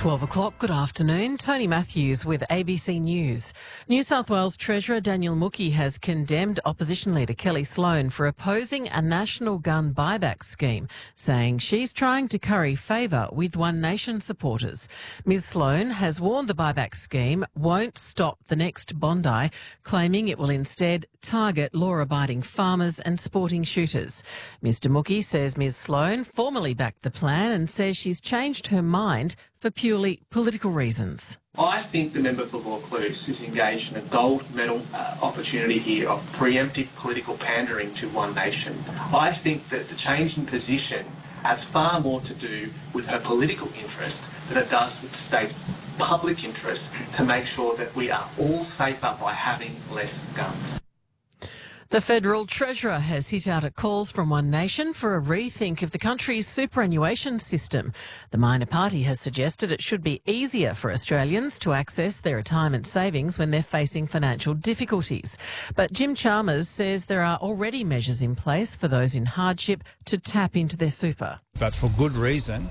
12 o'clock, good afternoon. Tony Matthews with ABC News. New South Wales Treasurer Daniel Mookhey has condemned opposition leader Kelly Sloan for opposing a national gun buyback scheme, saying she's trying to curry favour with One Nation supporters. Ms Sloan has warned the buyback scheme won't stop the next Bondi, claiming it will instead target law-abiding farmers and sporting shooters. Mr Mookhey says Ms Sloan formally backed the plan and says she's changed her mind for purely political reasons. I think the member for Vaucluse is engaged in a gold medal opportunity here of preemptive political pandering to One Nation. I think that the change in position has far more to do with her political interest than it does with the state's public interest to make sure that we are all safer by having less guns. The Federal Treasurer has hit out at calls from One Nation for a rethink of the country's superannuation system. The minor party has suggested it should be easier for Australians to access their retirement savings when they're facing financial difficulties. But Jim Chalmers says there are already measures in place for those in hardship to tap into their super. But for good reason,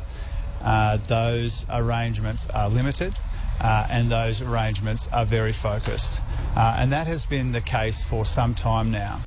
those arrangements are limited. And those arrangements are very focused. And that has been the case for some time now.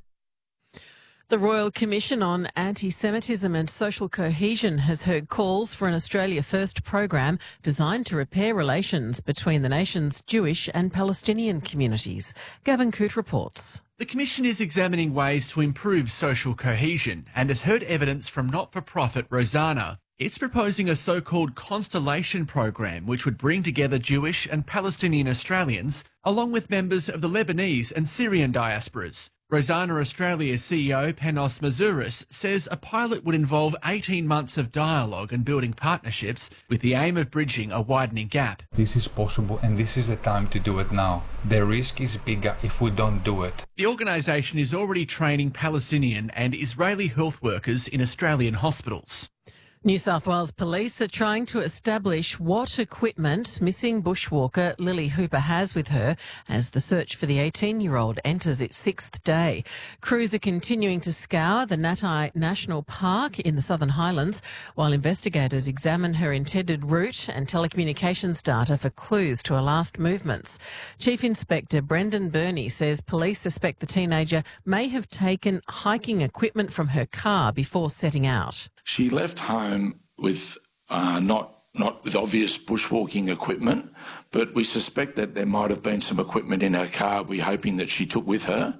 The Royal Commission on Anti-Semitism and Social Cohesion has heard calls for an Australia First program designed to repair relations between the nation's Jewish and Palestinian communities. Gavin Coote reports. The Commission is examining ways to improve social cohesion and has heard evidence from not-for-profit Rosanna. It's proposing a so-called Constellation program which would bring together Jewish and Palestinian Australians along with members of the Lebanese and Syrian diasporas. Rosanna Australia's CEO Panos Mazouris says a pilot would involve 18 months of dialogue and building partnerships with the aim of bridging a widening gap. This is possible and this is the time to do it now. The risk is bigger if we don't do it. The organisation is already training Palestinian and Israeli health workers in Australian hospitals. New South Wales Police are trying to establish what equipment missing bushwalker Lily Hooper has with her as the search for the 18-year-old enters its sixth day. Crews are continuing to scour the Natai National Park in the Southern Highlands while investigators examine her intended route and telecommunications data for clues to her last movements. Chief Inspector Brendan Burney says police suspect the teenager may have taken hiking equipment from her car before setting out. She left home with not with obvious bushwalking equipment, but we suspect that there might have been some equipment in her car we're hoping that she took with her.